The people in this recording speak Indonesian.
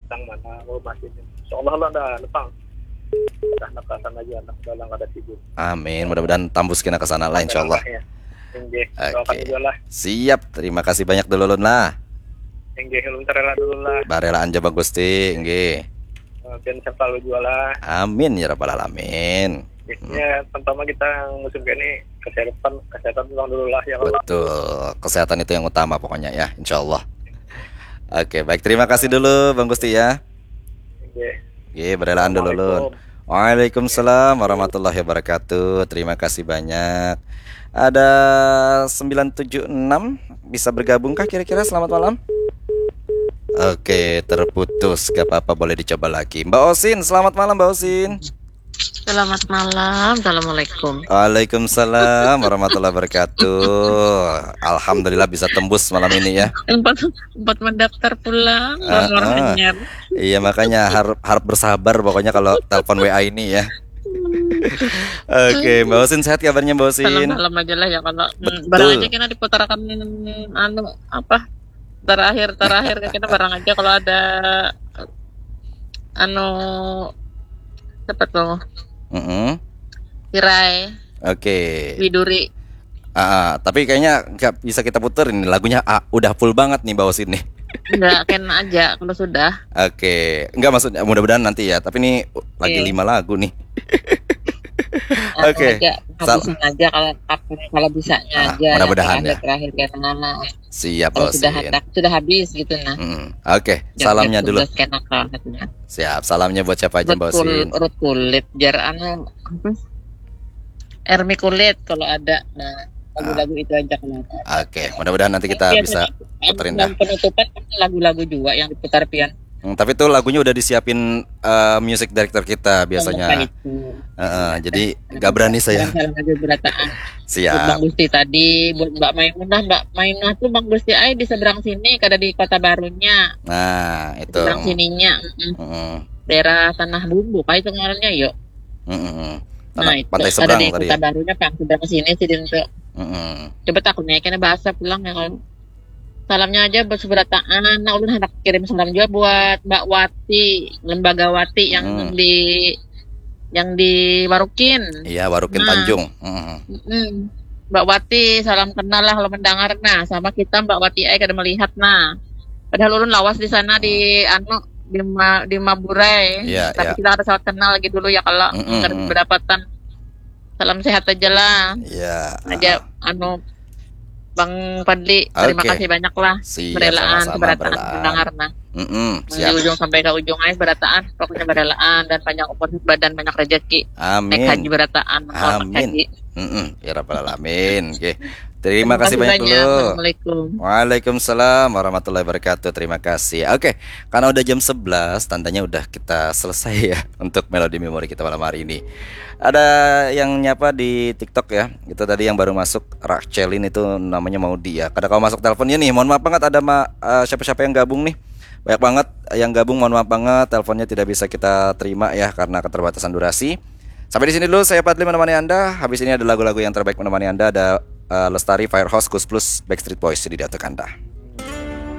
tang mana masih insyaallah lah dah lepang dah nak sana aja nak dalam ada tidur. Amin. Mudah-mudahan tembus kena ke sana lah insyaallah. Nggih, doakan Oke. juga lah. Siap. Terima kasih banyak dulu lah. Nggih, ulun terela dulu lah. Barelaan jaba Gusti, nggih. Dan siapa lu jual lah. Amin ya rabbal alamin. Ya, pertama kita musim ini kesehatan dulu lah ya Allah. Betul. Kesehatan itu yang utama pokoknya ya, insyaallah. Oke, baik. Terima kasih dulu Bang Gusti ya. Nggih. Nggih, barelaan dulu lun. Waalaikumsalam warahmatullahi wabarakatuh. Terima kasih banyak. Ada 976 bisa bergabungkah kira-kira? Selamat malam. Oke, terputus. Gak apa-apa, boleh dicoba lagi. Mbak Osin, selamat malam Mbak Osin. Selamat malam, assalamualaikum. Waalaikumsalam warahmatullahi wabarakatuh. Alhamdulillah bisa tembus malam ini ya. Empat mendaftar pulang, anyar. Iya makanya harap bersabar pokoknya kalau telepon WA ini ya. Oke, Mbak Osin sehat kabarnya Mbak Osin? Salam aja lah ya kalau barang aja kita diputarkan terakhir kita barang aja kalau ada cepet tuh. Tirai. Oke. Widuri. Tapi kayaknya nggak bisa kita puterin lagunya. Udah full banget nih Mbak Osin nih. Enggak, kena aja kalau sudah. Oke, enggak maksudnya mudah-mudahan nanti ya. Tapi ini lagi 5 lagu nih. Oke. Habisin aja kalau bisanya aja. Mudah-mudahan ya. Terakhir karena siap kalau Osin. sudah habis gitu nah. Oke, salamnya dulu. Katanya. Siap, salamnya buat siapa aja Mbak Osin? Urut kulit, jar Ermi kulit kalau ada. Nah, lagu-lagu itu aja kalau ada. Oke, mudah-mudahan nanti kita bisa puterin dah. Penutupan lagu-lagu juga yang diputar pian. Tapi itu lagunya udah disiapin music director kita biasanya. Jadi gak berani saya. Siap. Buat Bang Gusti tadi, buat Mbak Maimunah tuh Bang Gusti ay di seberang sini, kada di Kota Barunya. Nah, itu. Seberang sininya. Daerah Tanah Bumbu, kayak itu ngarannya yuk. Nah, itu pantai ada seberang di tadi Kota ya? Barunya, Pak, seberang sini sih untuk. Coba takutnya kena bahasa pulang ya kalau. Salamnya aja buat seberataan. Nah, ulun hendak kirim salam juga buat Mbak Wati, Lembaga Wati yang di Warukin. Iya, Warukin Tanjung. Mbak Wati, salam kenal lah kalau mendengar. Nah, sama kita Mbak Wati kada melihat nah. Padahal ulun lawas di sana di Maburay. Iya, Tapi kita harus salat kenal lagi dulu ya kalau berdapatan. Salam sehat aja lah. Iya. Aja Bang Fadli, terima kasih banyak lah. Berelaan keberatan mendengar nah. Dari ujung sampai ke ujung aja berataan, pokoknya berelaan dan panjang umur badan banyak rezeki. Amin. Naik haji berataan. Amin. Ya rabbal alamin. Oke. Terima kasih banyak dulu. Assalamualaikum. Waalaikumsalam warahmatullahi wabarakatuh. Terima kasih. Oke, karena udah jam 11, tandanya udah kita selesai ya untuk melodi memori kita malam hari ini. Ada yang nyapa di TikTok ya. Itu tadi yang baru masuk Rachelin itu namanya Maudi ya. Kada kau masuk teleponnya nih. Mohon maaf banget ada siapa-siapa yang gabung nih. Banyak banget yang gabung, mohon maaf banget teleponnya tidak bisa kita terima ya karena keterbatasan durasi. Sampai di sini dulu saya Fadli menemani Anda. Habis ini ada lagu-lagu yang terbaik menemani Anda. Ada Lestari, Firehouse, Kus Plus, Backstreet Boys di datuk Anda.